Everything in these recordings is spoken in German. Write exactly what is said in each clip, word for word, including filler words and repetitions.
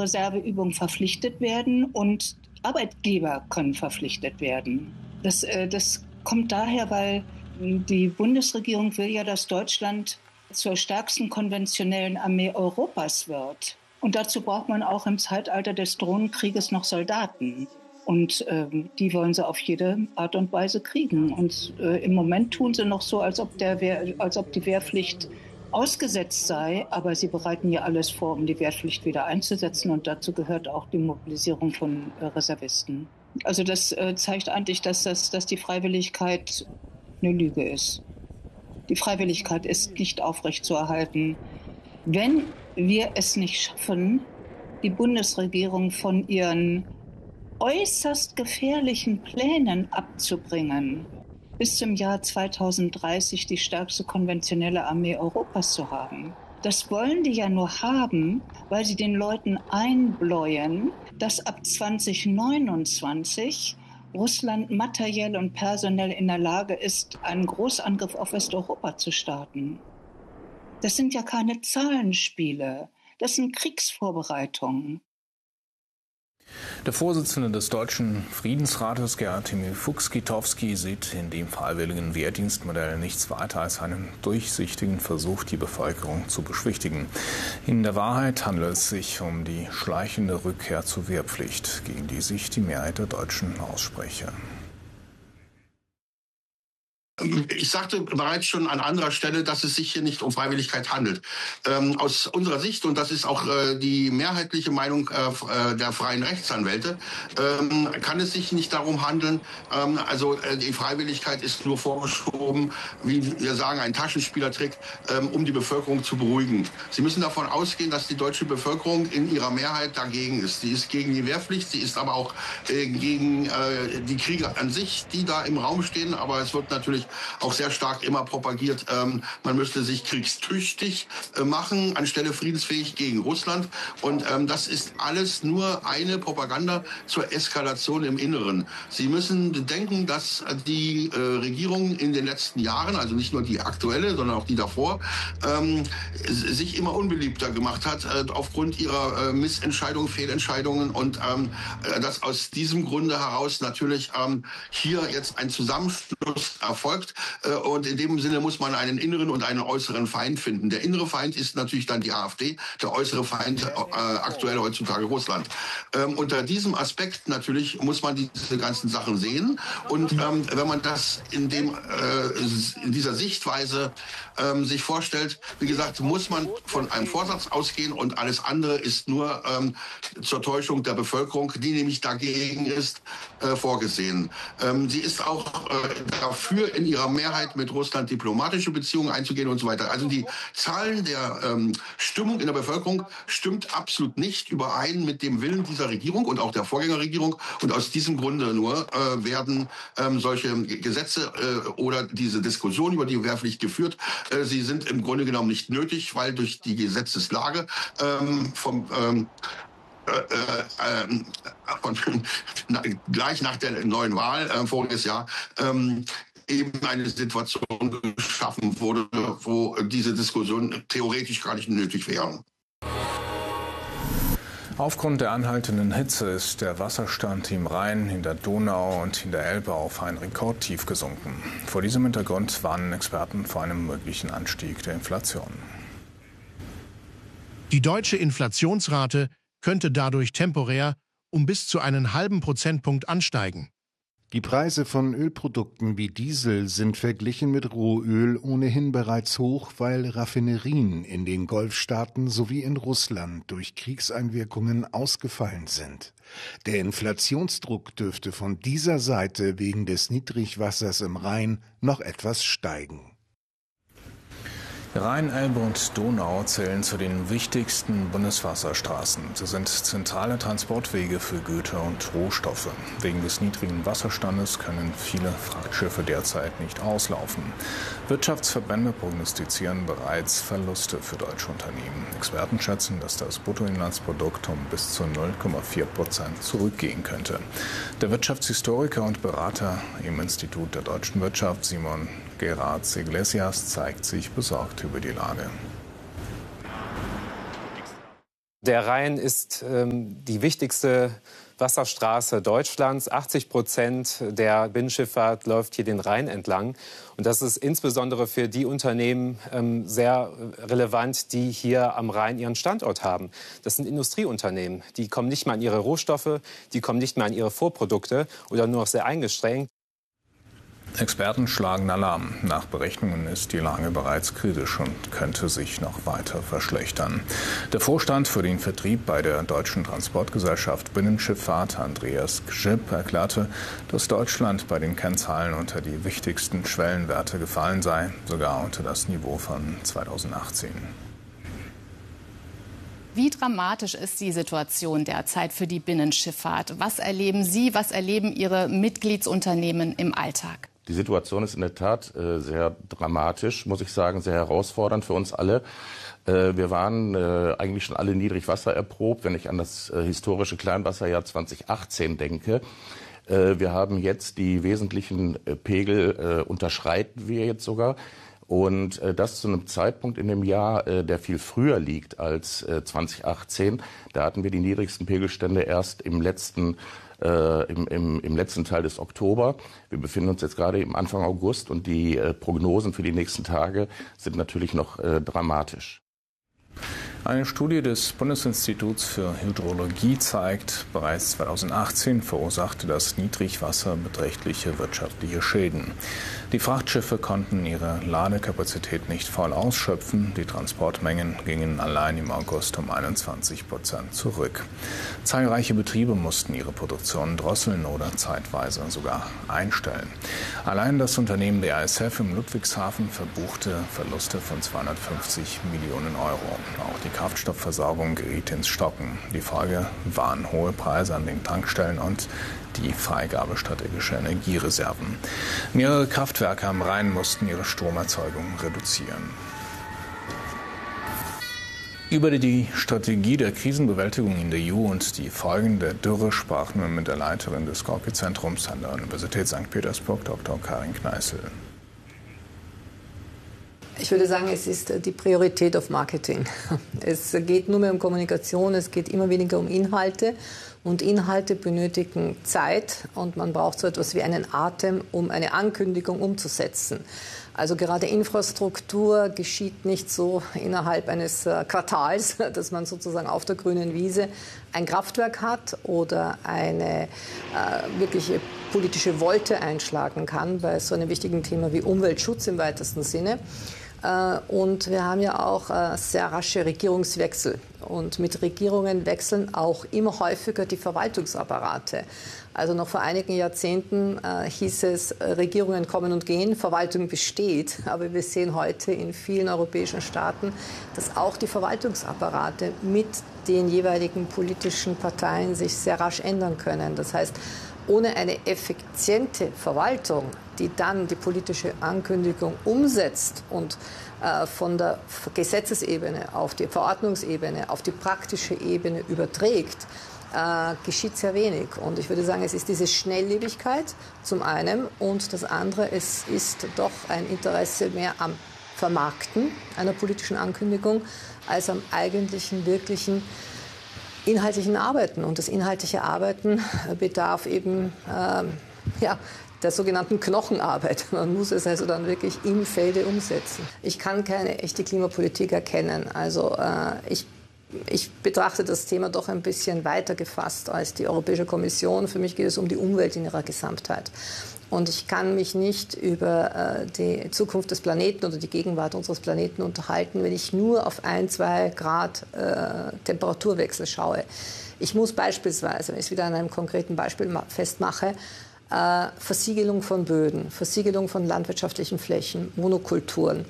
Reserveübung verpflichtet werden und Arbeitgeber können verpflichtet werden. Das, äh, das kommt daher, weil die Bundesregierung will ja, dass Deutschland zur stärksten konventionellen Armee Europas wird. Und dazu braucht man auch im Zeitalter des Drohnenkrieges noch Soldaten. Und ähm, die wollen sie auf jede Art und Weise kriegen. Und äh, im Moment tun sie noch so, als ob, der Wehr, als ob die Wehrpflicht ausgesetzt sei. Aber sie bereiten ja alles vor, um die Wehrpflicht wieder einzusetzen. Und dazu gehört auch die Mobilisierung von äh, Reservisten. Also das äh, zeigt eigentlich, dass, das, dass die Freiwilligkeit eine Lüge ist. Die Freiwilligkeit ist nicht aufrechtzuerhalten. Wenn wir es nicht schaffen, die Bundesregierung von ihren äußerst gefährlichen Plänen abzubringen, bis zum Jahr zweitausenddreißig die stärkste konventionelle Armee Europas zu haben. Das wollen die ja nur haben, weil sie den Leuten einbläuen, dass ab zweitausendneunundzwanzig Russland materiell und personell in der Lage ist, einen Großangriff auf Westeuropa zu starten. Das sind ja keine Zahlenspiele, das sind Kriegsvorbereitungen. Der Vorsitzende des Deutschen Friedensrates, Gerd-Emil Fuchs-Kitowski, sieht in dem freiwilligen Wehrdienstmodell nichts weiter als einen durchsichtigen Versuch, die Bevölkerung zu beschwichtigen. In der Wahrheit handelt es sich um die schleichende Rückkehr zur Wehrpflicht, gegen die sich die Mehrheit der Deutschen ausspreche. Ich sagte bereits schon an anderer Stelle, dass es sich hier nicht um Freiwilligkeit handelt. Ähm, aus unserer Sicht, und das ist auch äh, die mehrheitliche Meinung äh, der freien Rechtsanwälte, ähm, kann es sich nicht darum handeln, ähm, also äh, die Freiwilligkeit ist nur vorgeschoben, wie wir sagen, ein Taschenspielertrick, ähm, um die Bevölkerung zu beruhigen. Sie müssen davon ausgehen, dass die deutsche Bevölkerung in ihrer Mehrheit dagegen ist. Sie ist gegen die Wehrpflicht, sie ist aber auch äh, gegen äh, die Kriege an sich, die da im Raum stehen, aber es wird natürlich auch sehr stark immer propagiert, ähm, man müsste sich kriegstüchtig äh, machen, anstelle friedensfähig gegen Russland. Und ähm, das ist alles nur eine Propaganda zur Eskalation im Inneren. Sie müssen bedenken, dass die äh, Regierung in den letzten Jahren, also nicht nur die aktuelle, sondern auch die davor, ähm, sich immer unbeliebter gemacht hat, äh, aufgrund ihrer äh, Missentscheidungen, Fehlentscheidungen. Und ähm, dass aus diesem Grunde heraus natürlich ähm, hier jetzt ein Zusammenschluss erfolgt. Und in dem Sinne muss man einen inneren und einen äußeren Feind finden. Der innere Feind ist natürlich dann die AfD, der äußere Feind äh, aktuell heutzutage Russland. Ähm, unter diesem Aspekt natürlich muss man diese ganzen Sachen sehen. Und ähm, wenn man das in, dem, äh, in dieser Sichtweise ähm, sich vorstellt, wie gesagt, muss man von einem Vorsatz ausgehen und alles andere ist nur ähm, zur Täuschung der Bevölkerung, die nämlich dagegen ist, äh, vorgesehen. Ähm, sie ist auch äh, dafür, in ihrer Mehrheit mit Russland diplomatische Beziehungen einzugehen und so weiter. Also die Zahlen der ähm, Stimmung in der Bevölkerung stimmt absolut nicht überein mit dem Willen dieser Regierung und auch der Vorgängerregierung. Und aus diesem Grunde nur äh, werden ähm, solche Gesetze äh, oder diese Diskussion über die Wehrpflicht geführt. Äh, sie sind im Grunde genommen nicht nötig, weil durch die Gesetzeslage ähm, vom ähm, Äh, äh, von, na, gleich nach der neuen Wahl äh, voriges Jahr ähm, eben eine Situation geschaffen wurde, wo diese Diskussion theoretisch gar nicht nötig wäre. Aufgrund der anhaltenden Hitze ist der Wasserstand im Rhein, in der Donau und in der Elbe auf ein Rekordtief gesunken. Vor diesem Hintergrund warnen Experten vor einem möglichen Anstieg der Inflation. Die deutsche Inflationsrate könnte dadurch temporär um bis zu einen halben Prozentpunkt ansteigen. Die Preise von Ölprodukten wie Diesel sind verglichen mit Rohöl ohnehin bereits hoch, weil Raffinerien in den Golfstaaten sowie in Russland durch Kriegseinwirkungen ausgefallen sind. Der Inflationsdruck dürfte von dieser Seite wegen des Niedrigwassers im Rhein noch etwas steigen. Rhein, Elbe und Donau zählen zu den wichtigsten Bundeswasserstraßen. Sie sind zentrale Transportwege für Güter und Rohstoffe. Wegen des niedrigen Wasserstandes können viele Frachtschiffe derzeit nicht auslaufen. Wirtschaftsverbände prognostizieren bereits Verluste für deutsche Unternehmen. Experten schätzen, dass das Bruttoinlandsprodukt um bis zu null Komma vier Prozent zurückgehen könnte. Der Wirtschaftshistoriker und Berater im Institut der deutschen Wirtschaft, Simon Gerards Iglesias, zeigt sich besorgt über die Lage. Der Rhein ist ähm, die wichtigste Wasserstraße Deutschlands. achtzig Prozent der Binnenschifffahrt läuft hier den Rhein entlang. Und das ist insbesondere für die Unternehmen ähm, sehr relevant, die hier am Rhein ihren Standort haben. Das sind Industrieunternehmen. Die kommen nicht mehr an ihre Rohstoffe, die kommen nicht mehr an ihre Vorprodukte oder nur noch sehr eingeschränkt. Experten schlagen Alarm. Nach Berechnungen ist die Lage bereits kritisch und könnte sich noch weiter verschlechtern. Der Vorstand für den Vertrieb bei der Deutschen Transportgesellschaft Binnenschifffahrt, Andreas Gschipp, erklärte, dass Deutschland bei den Kennzahlen unter die wichtigsten Schwellenwerte gefallen sei, sogar unter das Niveau von zweitausendachtzehn. Wie dramatisch ist die Situation derzeit für die Binnenschifffahrt? Was erleben Sie, was erleben Ihre Mitgliedsunternehmen im Alltag? Die Situation ist in der Tat äh, sehr dramatisch, muss ich sagen, sehr herausfordernd für uns alle. Äh, wir waren äh, eigentlich schon alle Niedrigwasser erprobt, wenn ich an das äh, historische Kleinwasserjahr zweitausendachtzehn denke. Äh, wir haben jetzt die wesentlichen äh, Pegel, äh, unterschreiten wir jetzt sogar. Und äh, das zu einem Zeitpunkt in dem Jahr, äh, der viel früher liegt als äh, zweitausendachtzehn. Da hatten wir die niedrigsten Pegelstände erst im letzten Äh, im, im, im letzten Teil des Oktober. Wir befinden uns jetzt gerade im Anfang August und die äh, Prognosen für die nächsten Tage sind natürlich noch äh, dramatisch. Eine Studie des Bundesinstituts für Hydrologie zeigt, bereits zweitausendachtzehn verursachte das Niedrigwasser beträchtliche wirtschaftliche Schäden. Die Frachtschiffe konnten ihre Ladekapazität nicht voll ausschöpfen. Die Transportmengen gingen allein im August um einundzwanzig Prozent zurück. Zahlreiche Betriebe mussten ihre Produktion drosseln oder zeitweise sogar einstellen. Allein das Unternehmen B A S F im Ludwigshafen verbuchte Verluste von zweihundertfünfzig Millionen Euro. Auch die Kraftstoffversorgung geriet ins Stocken. Die Folge waren hohe Preise an den Tankstellen und die Freigabe strategischer Energiereserven. Mehrere Kraftwerke am Rhein mussten ihre Stromerzeugung reduzieren. Über die Strategie der Krisenbewältigung in der E U und die Folgen der Dürre sprachen wir mit der Leiterin des Gorki-Zentrums an der Universität Sankt Petersburg, Doktor Karin Kneißl. Ich würde sagen, es ist die Priorität auf Marketing. Es geht nur mehr um Kommunikation, es geht immer weniger um Inhalte. Und Inhalte benötigen Zeit und man braucht so etwas wie einen Atem, um eine Ankündigung umzusetzen. Also gerade Infrastruktur geschieht nicht so innerhalb eines Quartals, dass man sozusagen auf der grünen Wiese ein Kraftwerk hat oder eine äh, wirkliche politische Volte einschlagen kann bei so einem wichtigen Thema wie Umweltschutz im weitesten Sinne. Und wir haben ja auch sehr rasche Regierungswechsel. Und mit Regierungen wechseln auch immer häufiger die Verwaltungsapparate. Also noch vor einigen Jahrzehnten äh, hieß es, Regierungen kommen und gehen, Verwaltung besteht. Aber wir sehen heute in vielen europäischen Staaten, dass auch die Verwaltungsapparate mit den jeweiligen politischen Parteien sich sehr rasch ändern können. Das heißt, ohne eine effiziente Verwaltung, die dann die politische Ankündigung umsetzt und äh, von der Gesetzesebene auf die Verordnungsebene, auf die praktische Ebene überträgt, äh, geschieht sehr wenig. Und ich würde sagen, es ist diese Schnelllebigkeit zum einen und das andere, es ist doch ein Interesse mehr am Vermarkten einer politischen Ankündigung als am eigentlichen, wirklichen inhaltlichen Arbeiten. Und das inhaltliche Arbeiten bedarf eben ähm, ja, der sogenannten Knochenarbeit. Man muss es also dann wirklich im Felde umsetzen. Ich kann keine echte Klimapolitik erkennen. Also äh, ich, ich betrachte das Thema doch ein bisschen weiter gefasst als die Europäische Kommission. Für mich geht es um die Umwelt in ihrer Gesamtheit. Und ich kann mich nicht über äh, die Zukunft des Planeten oder die Gegenwart unseres Planeten unterhalten, wenn ich nur auf ein, zwei Grad äh, Temperaturwechsel schaue. Ich muss beispielsweise, wenn ich es wieder an einem konkreten Beispiel festmache, äh, Versiegelung von Böden, Versiegelung von landwirtschaftlichen Flächen, Monokulturen.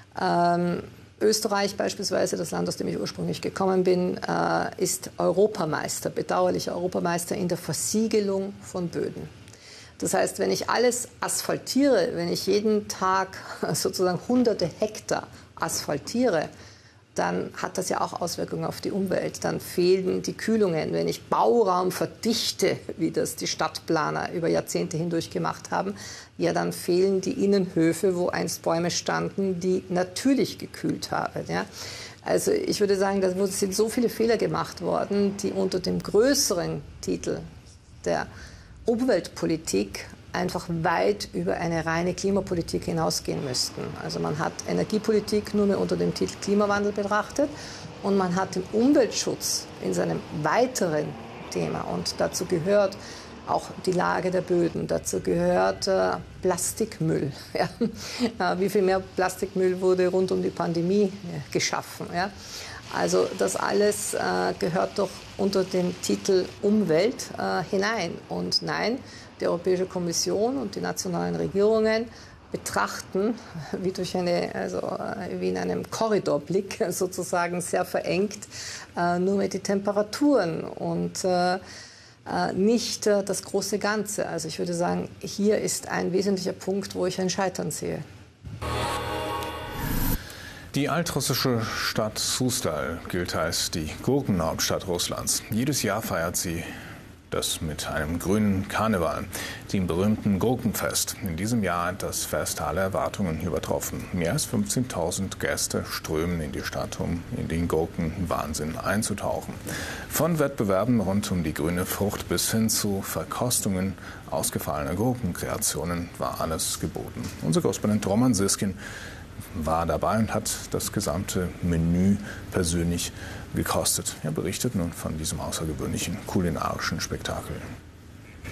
Ähm, Österreich beispielsweise, das Land, aus dem ich ursprünglich gekommen bin, äh, ist Europameister, bedauerlicher Europameister in der Versiegelung von Böden. Das heißt, wenn ich alles asphaltiere, wenn ich jeden Tag sozusagen hunderte Hektar asphaltiere, dann hat das ja auch Auswirkungen auf die Umwelt. Dann fehlen die Kühlungen. Wenn ich Bauraum verdichte, wie das die Stadtplaner über Jahrzehnte hindurch gemacht haben, ja, dann fehlen die Innenhöfe, wo einst Bäume standen, die natürlich gekühlt haben. Ja. Also ich würde sagen, da sind so viele Fehler gemacht worden, die unter dem größeren Titel der Umweltpolitik einfach weit über eine reine Klimapolitik hinausgehen müssten. Also man hat Energiepolitik nur mehr unter dem Titel Klimawandel betrachtet und man hat den Umweltschutz in seinem weiteren Thema. Und dazu gehört auch die Lage der Böden, dazu gehört äh, Plastikmüll. Ja. Wie viel mehr Plastikmüll wurde rund um die Pandemie äh, geschaffen? Ja. Also das alles äh, gehört doch unter den Titel Umwelt äh, hinein. Und nein, die Europäische Kommission und die nationalen Regierungen betrachten, wie durch eine, also äh, wie in einem Korridorblick sozusagen sehr verengt, äh, nur mit die Temperaturen und äh, nicht äh, das große Ganze. Also ich würde sagen, hier ist ein wesentlicher Punkt, wo ich ein Scheitern sehe. Die altrussische Stadt Susdal gilt als die Gurkenhauptstadt Russlands. Jedes Jahr feiert sie das mit einem grünen Karneval, dem berühmten Gurkenfest. In diesem Jahr hat das Fest alle Erwartungen übertroffen. Mehr als fünfzehntausend Gäste strömen in die Stadt, um in den Gurkenwahnsinn einzutauchen. Von Wettbewerben rund um die grüne Frucht bis hin zu Verkostungen ausgefallener Gurkenkreationen war alles geboten. Unser Korrespondent Roman Siskin war dabei und hat das gesamte Menü persönlich gekostet. Er berichtet nun von diesem außergewöhnlichen kulinarischen Spektakel.